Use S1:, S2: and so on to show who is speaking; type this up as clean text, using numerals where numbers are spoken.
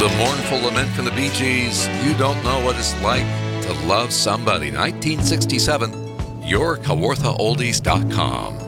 S1: The mournful lament from the Bee Gees, You Don't Know What It's Like to Love Somebody, 1967, yourkawarthaoldies.com.